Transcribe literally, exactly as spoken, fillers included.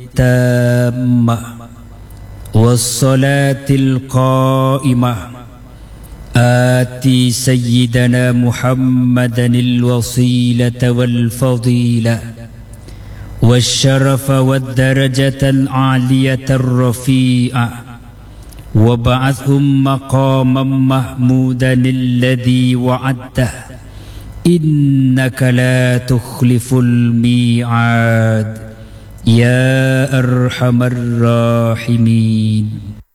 التامة والصلاة القائمة آتي سيدنا محمدا الوصيلة والفضيلة والشرف والدرجة العالية الرفيعة وابعثهم مقاما محمودا الذي وعدته إنك لا تخلف الميعاد يا أرحم الراحمين.